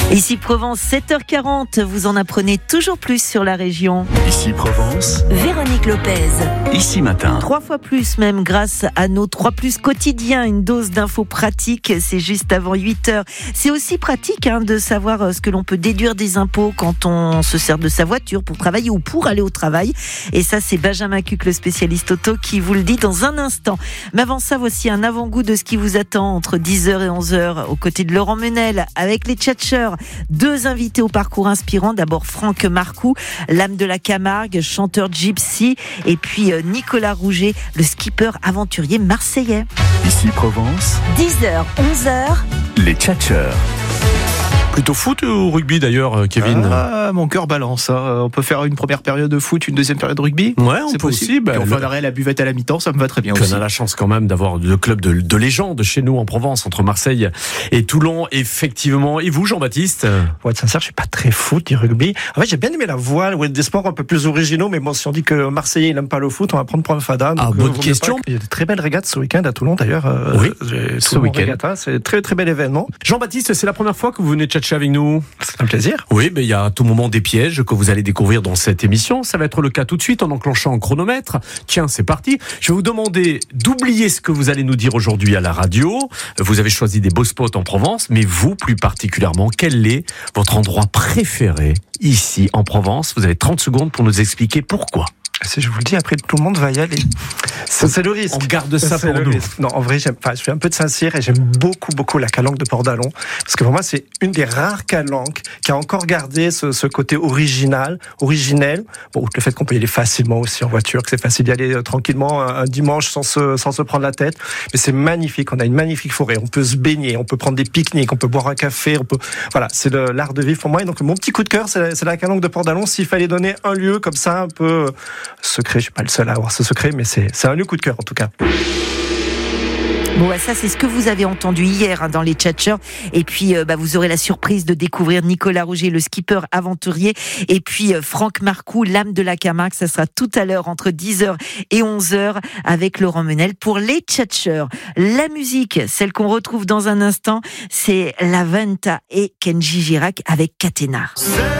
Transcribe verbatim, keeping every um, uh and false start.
Ici Provence, sept heures quarante, vous en apprenez toujours plus sur la région. Ici Provence, Véronique Lopez. Ici Matin. Trois fois plus même grâce à nos trois plus quotidiens, une dose d'infos pratiques, c'est juste avant huit heures. C'est aussi pratique hein, de savoir ce que l'on peut déduire des impôts quand on se sert de sa voiture pour travailler ou pour aller au travail. Et ça, c'est Benjamin Cuc, le spécialiste auto, qui vous le dit dans un instant. Mais avant ça, voici un avant-goût de ce qui vous attend entre dix heures et onze heures aux côtés de Laurent Menel avec les tchatcheurs. Deux invités au parcours inspirant. D'abord Franck Marcoux, l'âme de la Camargue, chanteur gypsy, et puis Nicolas Rouget, le skipper aventurier marseillais. Ici Provence, dix heures, onze heures. les tchatcheurs. Plutôt foot ou rugby d'ailleurs, Kevin? Ah, mon cœur balance. Hein. On peut faire une première période de foot, une deuxième période de rugby. Ouais, on c'est peut possible. aussi. Et on le... ferait la buvette à la mi-temps, ça me va très bien Puis aussi. on a la chance quand même d'avoir deux clubs de, de légende chez nous en Provence, entre Marseille et Toulon, effectivement. Et vous, Jean-Baptiste? Pour être sincère, je suis pas très foot ni rugby. En fait, j'ai bien aimé la voile ou des sports un peu plus originaux, mais bon, si on dit que Marseillais il aime pas le foot, on va prendre pour un fada. Ah, donc, bonne euh, question. pas... Il y a de très belles régates ce week-end à Toulon d'ailleurs. Euh, oui, ce Toulon week-end. Régata, c'est un très très bel événement. Jean-Baptiste, c'est la première fois que vous venez tchatcher avec nous? C'est un plaisir. Oui, mais il y a à tout moment des pièges que vous allez découvrir dans cette émission. Ça va être le cas tout de suite en enclenchant un chronomètre. Tiens, c'est parti. Je vais vous demander d'oublier ce que vous allez nous dire aujourd'hui à la radio. Vous avez choisi des beaux spots en Provence, mais vous, plus particulièrement, quel est votre endroit préféré ici en Provence? Vous avez trente secondes pour nous expliquer pourquoi. Si je vous le dis, après tout le monde va y aller. C'est, c'est le risque. On garde ça c'est pour nous. Risque. Non, en vrai, j'aime, enfin, je fais un peu de Saint-Cyr et j'aime beaucoup, beaucoup la calanque de Port-d'Alon. Parce que pour moi, c'est une des rares calanques qui a encore gardé ce, ce côté original, originel. Bon, outre le fait qu'on peut y aller facilement aussi en voiture, que c'est facile d'y aller euh, tranquillement un, un dimanche sans se, sans se prendre la tête. Mais c'est magnifique. On a une magnifique forêt. On peut se baigner, on peut prendre des pique-niques, on peut boire un café, on peut, voilà, c'est le, l'art de vivre pour moi. Et donc, mon petit coup de cœur, c'est la, c'est la calanque de Port-d'Alon. S'il fallait donner un lieu comme ça, un peu secret, je suis pas le seul à avoir ce secret, mais c'est, c'est un lieu coup de cœur en tout cas. Bon, bah ça, c'est ce que vous avez entendu hier hein, dans les tchatcheurs. Et puis, euh, bah, vous aurez la surprise de découvrir Nicolas Rouget, le skipper aventurier. Et puis, euh, Franck Marcoux, l'âme de la Camargue. Ça sera tout à l'heure entre dix heures et onze heures avec Laurent Menel pour les tchatcheurs. La musique, celle qu'on retrouve dans un instant, c'est La Venta et Kenji Girac avec Catena.